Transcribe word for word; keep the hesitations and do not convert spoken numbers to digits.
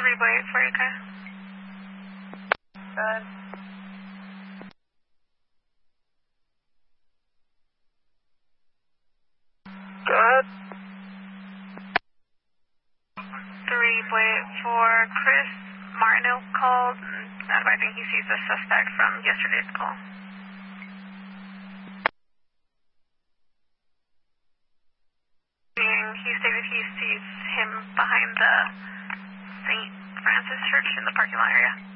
three by eight for you, okay? Good. Good. three by eight for Chris Martineau called, advising he sees the suspect from yesterday's call. He stated he sees him behind the Saint Francis Church in the parking lot area.